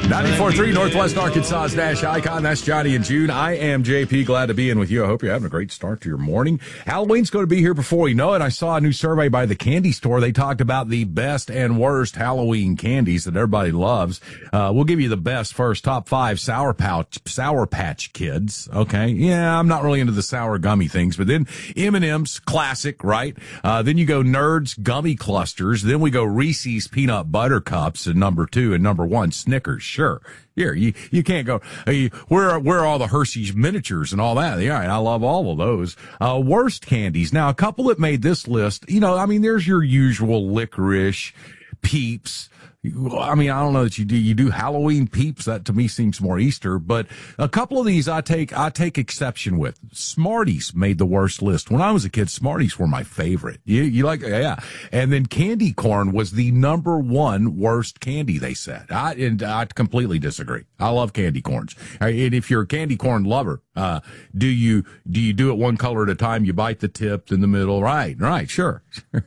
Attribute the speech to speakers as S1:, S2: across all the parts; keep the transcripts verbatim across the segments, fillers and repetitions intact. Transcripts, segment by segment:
S1: ninety-four point three Northwest Arkansas's Nash Icon. That's Johnny and June. I am J P. Glad to be in with you. I hope you're having a great start to your morning. Halloween's going to be here before we know it. I saw a new survey by the Candy Store. They talked about the best and worst Halloween candies that everybody loves. Uh, we'll give you the best first. Top five, Sour Pouch, Sour Patch Kids. Okay. Yeah, I'm not really into the sour gummy things, but then M and M's, classic, right? Uh, then you go Nerds Gummy Clusters. Then we go Reese's Peanut Butter Cups at number two, and number one, Snickers. Sure. Here, you, you can't go, hey, where, are, where are all the Hershey's miniatures and all that? Yeah, I love all of those. Uh, worst candies. Now, a couple that made this list, you know, I mean, there's your usual licorice, Peeps. I mean, I don't know that you do, you do Halloween Peeps. That to me seems more Easter, but a couple of these I take, I take exception with. Smarties made the worst list. When I was a kid, Smarties were my favorite. You, you like, yeah. And then candy corn was the number one worst candy, they said. I, and I completely disagree. I love candy corns. And if you're a candy corn lover, uh, do you, do you do it one color at a time? You bite the tip in the middle. Right, right, sure.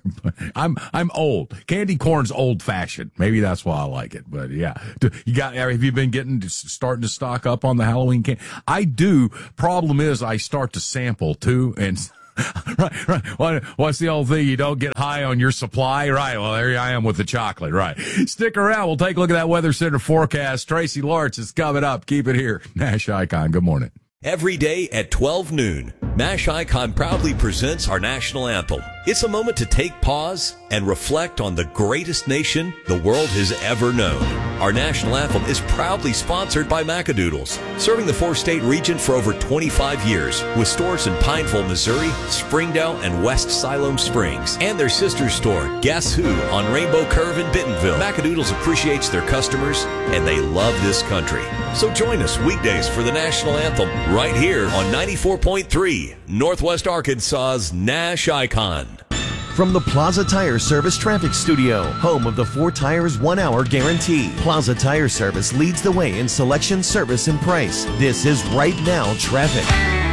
S1: I'm, I'm old. Candy corn's old fashioned. Maybe that's why I like it. But yeah, you got, have you been getting, starting to stock up on the Halloween candy? I do. Problem is I start to sample too. And right, right. What, what's the old thing? You don't get high on your supply. Right. Well, there I am with the chocolate. Right. Stick around. We'll take a look at that Weather Center forecast. Tracy Lawrence is coming up. Keep it here. Nash Icon. Good morning.
S2: Every day at twelve noon, Nash Icon proudly presents our national anthem. It's a moment to take pause and reflect on the greatest nation the world has ever known. Our national anthem is proudly sponsored by Macadoodles, serving the four-state region for over twenty-five years, with stores in Pineville, Missouri, Springdale, and West Siloam Springs, and their sister store, Guess Who, on Rainbow Curve in Bentonville. Macadoodles appreciates their customers, and they love this country. So join us weekdays for the national anthem right here on ninety-four point three Northwest Arkansas's Nash Icon.
S3: From the Plaza Tire Service Traffic Studio, home of the four tires, one hour guarantee. Plaza Tire Service leads the way in selection, service, and price. This is Right Now Traffic.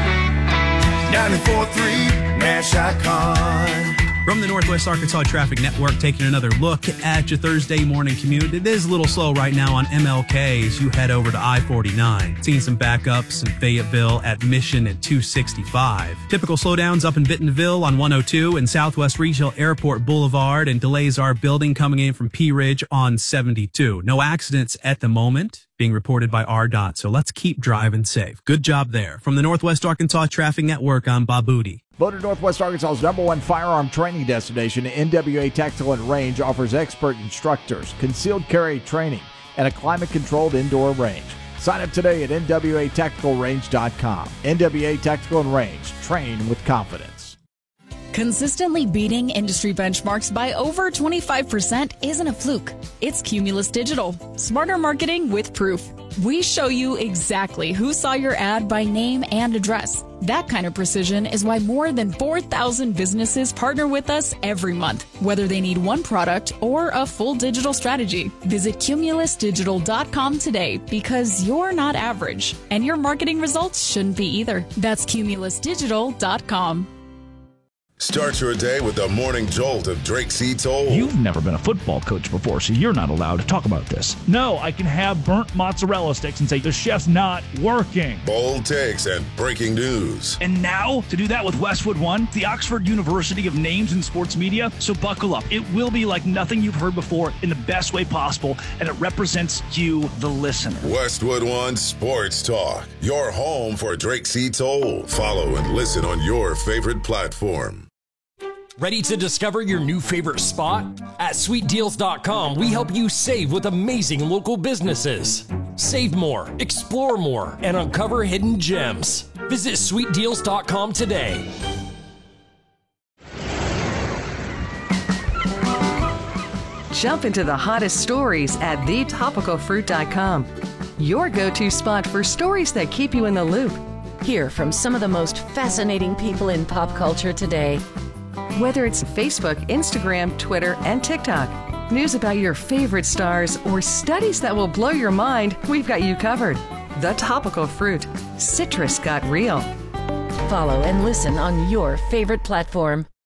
S4: ninety-four point three Nash Icon.
S5: From the Northwest Arkansas Traffic Network, taking another look at your Thursday morning commute. It is a little slow right now on M L K as you head over to I forty-nine. Seeing some backups in Fayetteville at Mission at two sixty-five. Typical slowdowns up in Bentonville on one oh two and Southwest Regional Airport Boulevard, and delays are building coming in from Pea Ridge on seventy-two. No accidents at the moment being reported by R D O T, so let's keep driving safe. Good job there. From the Northwest Arkansas Traffic Network, I'm Bob Booty.
S6: Voted Northwest Arkansas's number one firearm training destination, N W A Tactical and Range offers expert instructors, concealed carry training, and a climate-controlled indoor range. Sign up today at N W A tactical range dot com. N W A Tactical and Range. Train with confidence.
S7: Consistently beating industry benchmarks by over twenty-five percent isn't a fluke. It's Cumulus Digital. Smarter marketing with proof. We show you exactly who saw your ad by name and address. That kind of precision is why more than four thousand businesses partner with us every month, whether they need one product or a full digital strategy. Visit cumulus digital dot com today, because you're not average, and your marketing results shouldn't be either. That's cumulus digital dot com.
S8: Start your day with the morning jolt of Drake C. Toll.
S9: You've never been a football coach before, so you're not allowed to talk about this. No, I can have burnt mozzarella sticks and say the chef's not working.
S8: Bold takes and breaking news.
S9: And now, to do that with Westwood One, the Oxford University of Names in Sports Media. So buckle up. It will be like nothing you've heard before in the best way possible, and it represents you, the listener.
S8: Westwood One Sports Talk, your home for Drake C. Toll. Follow and listen on your favorite platform.
S10: Ready to discover your new favorite spot? At sweet deals dot com, we help you save with amazing local businesses. Save more, explore more, and uncover hidden gems. Visit sweet deals dot com today.
S11: Jump into the hottest stories at the topical fruit dot com. Your go-to spot for stories that keep you in the loop.
S12: Hear from some of the most fascinating people in pop culture today.
S11: Whether it's Facebook, Instagram, Twitter, and TikTok, news about your favorite stars, or studies that will blow your mind, we've got you covered. The Topical Fruit. Citrus got real.
S12: Follow and listen on your favorite platform.